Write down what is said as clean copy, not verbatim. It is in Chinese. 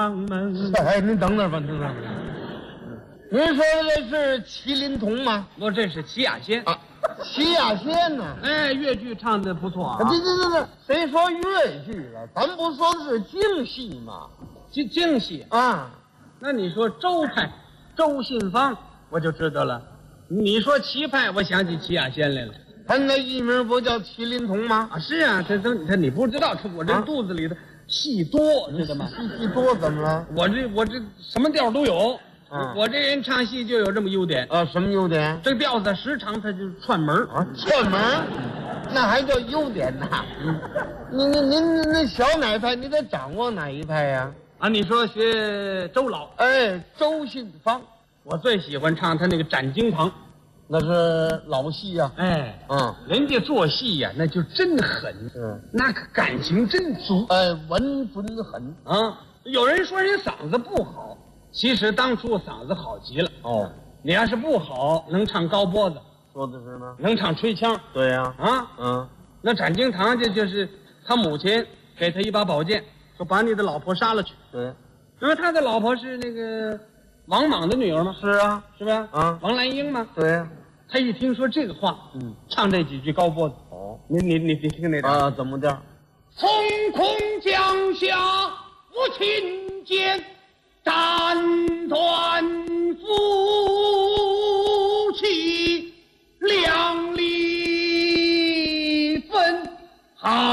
房门。 哎，您等等吧，等等。您说的这是麒麟童吗？ 我这是齐雅仙啊，齐雅仙呢？ 哎，粤剧唱的不错啊。 这，谁说粤剧了？咱不说的是京戏吗？ 京戏啊， 那你说周派，周信芳，我就知道了。你说齐派，我想起齐雅仙来了。 他那艺名不叫麒麟童吗？ 啊，是啊，他你不知道，我这肚子里的戏多，知道吗？ 戏多怎么了？ 我这什么调都有。我这人唱戏就有这么优点啊，什么优点？ 这调子时常它就串门啊，串门，那还叫优点呢？您那小哪派？你得掌握哪一派呀？ 啊，你说学周老？ 哎，周信芳， 我最喜欢唱他那个《斩经堂》， 那是老戏呀。 哎，人家做戏呀，那就真狠，那个感情真足， 哎，文准狠啊。有人说人嗓子不好。其实当初嗓子好极了哦， 你要是不好，能唱高波子， 说的是呢， 能唱吹腔， 对呀， 那斩经堂就是他母亲给他一把宝剑，说把你的老婆杀了去。 对， 因为他的老婆是那个王莽的女儿嘛， 是啊， 是吧？王兰英嘛， 对呀。 他一听说这个话，唱这几句高波子。 哦， 你听那啊，怎么调？ 风空降下无情剑。斩断